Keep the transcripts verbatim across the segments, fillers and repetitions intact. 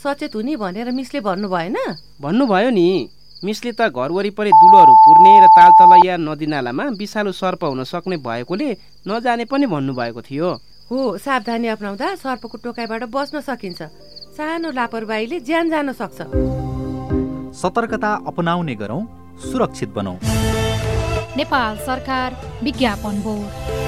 सचेत हुने भनेर मिसले भन्नु भएन? भन्नुभयो नि। मिसले त घर वरिपरि दुलोहरू पुर्ने र तालतलैया नदीनालामा विषालु सर्प हुन सक्ने भएकोले नजाने पनि भन्नुभएको थियो। हो, सावधानी अपनाउँदा सर्पको टोकाइबाट बस्न सकिन्छ। सानो लापरवाहीले ज्यान जान सक्छ। सतर्कता अपनाउने गरौँ, सुरक्षित बनौँ। नेपाल सरकार विज्ञापन बोर्ड।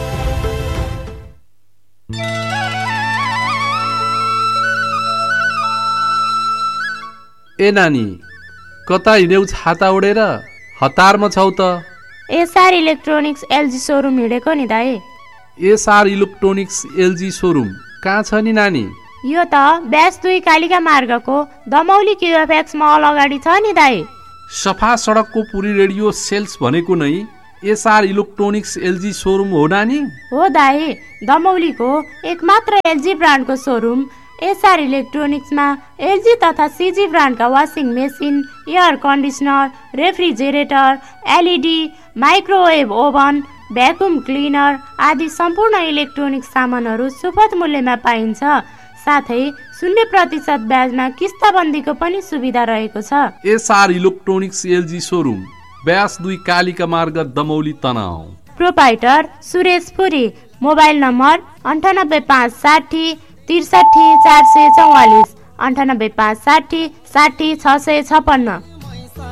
ए नानी, कता हिँड्यौ छाता उडेर? हतारमा छौ त? एसआर इलेक्ट्रोनिक्स एलजी सोरुम हिँडेको नि दाइ। एसआर इलेक्ट्रोनिक्स एलजी सोरुम कहाँ छ नि नानी? यो त ब्यास दुई कालिका मार्गको दमौली क्युएफएक्स मल अगाडि छ नि दाइ। सफा सडकको पुरी रेडियो सेल्स भनेको नै एसआर इलेक्ट्रोनिक्स एलजी सोरुम हो नानी? हो दाइ, दमौलीको एकमात्र एलजी ब्रान्डको सोरुम एसआर इलेक्ट्रोनिक्समा एलजी तथा सिजी ब्रान्डका washing machine, air conditioner, refrigerator, LED, microwave oven, vacuum cleaner आदि सम्पूर्ण इलेक्ट्रोनिक सामानहरू सुपथ मूल्यमा पाइन्छ। साथै शून्य प्रतिशत ब्याजमा किस्ताबन्दीको पनि सुविधा रहेको छ। SR electronics LG showroom, bash दुई कालिका मार्ग, दमौली तनहुँ। प्रोपाइटर सुरेश पुरी। मोबाइल नम्बर अन्ठानब्बे पाँच साठी त्रिसठी चार सय चौवालिस, अन्ठानब्बे पाँच साठी साठी छ सय छपन्न।